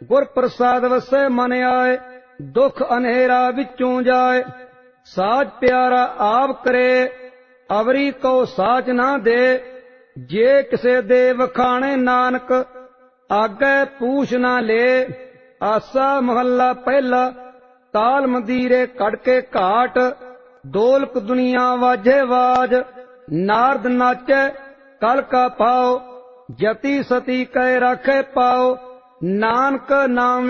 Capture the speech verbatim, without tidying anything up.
गुर प्रसाद वसै मन आए, दुख अनहेरा विचों जाए। साज प्यारा आप करे, अवरी को साज ना दे। जे किसे दे वखाणे नानक, आगे पूछ ना ले। आसा महला पहला, ताल मंदीरे कड़के घाट। दोलक दुनिया वाजे वाज, नारद नाचे कल का पाओ। जति सती कै राखे पाओ, नानक नाम